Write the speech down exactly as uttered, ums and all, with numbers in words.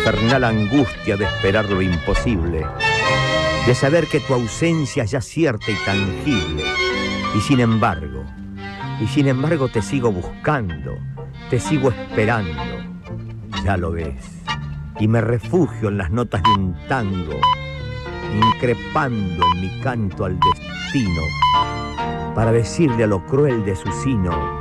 infernal angustia de esperar lo imposible, de saber que tu ausencia es ya cierta y tangible. Y sin embargo, y sin embargo te sigo buscando, te sigo esperando. Ya lo ves, y me refugio en las notas de un tango, increpando en mi canto al destino, para decirle a lo cruel de su sino: